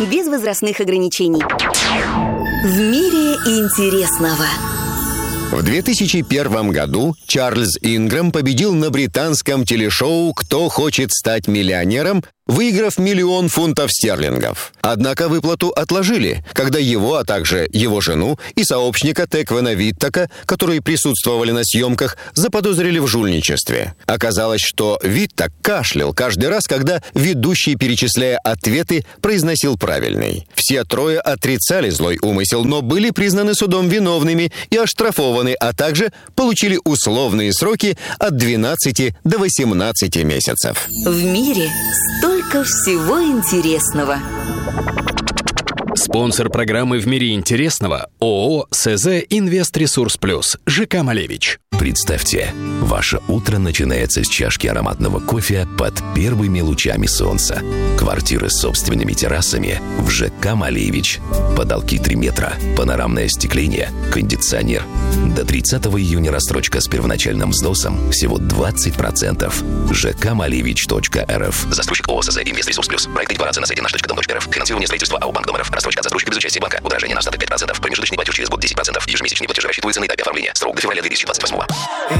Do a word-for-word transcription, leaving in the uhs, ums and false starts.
без возрастных ограничений. В мире интересного. В две тысячи первом году Чарльз Ингрэм победил на британском телешоу «Кто хочет стать миллионером», выиграв миллион фунтов стерлингов. Однако выплату отложили, когда его, а также его жену и сообщника Теквена Виттака, которые присутствовали на съемках, заподозрили в жульничестве. Оказалось, что Виттак кашлял каждый раз, когда ведущий, перечисляя ответы, произносил правильный. Все трое отрицали злой умысел, но были признаны судом виновными и оштрафованы, а также получили условные сроки от двенадцати до восемнадцати месяцев. В мире столько всего интересного. Спонсор программы «В мире интересного» ООО «СЗ Инвест-Ресурс Плюс» ЖК «Малевич». Представьте, ваше утро начинается с чашки ароматного кофе под первыми лучами солнца. Квартиры с собственными террасами в ЖК «Малевич». Потолки три метра, панорамное остекление, кондиционер. До тридцатого июня рассрочка с первоначальным взносом всего двадцать процентов. ЖК Малевич точка РФ. Застройщик ООО «СЗ Инвест-Ресурс Плюс». Проект декларации на сайте наш точка дом точка РФ. Финансирование строительства АО «Банк Дом РФ». Рассрочка от застройщика без участия банка. Удорожание на остаток пять процентов. Промежуточный платеж через год десять процентов. Ежемесячные платежи рассчитываются на этапе оформления. Срок до февраля две тысячи двадцать восьмого.